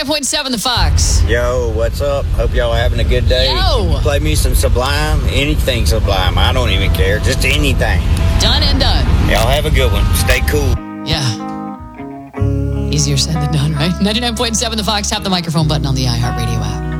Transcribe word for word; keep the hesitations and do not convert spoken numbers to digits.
ninety-nine point seven The Fox. Yo, what's up? Hope y'all having a good day. Yo. Play me some Sublime, anything Sublime. I don't even care, just anything. Done and done. Y'all have a good one. Stay cool. Yeah. Easier said than done, right? ninety-nine point seven The Fox. Tap the microphone button on the iHeartRadio app.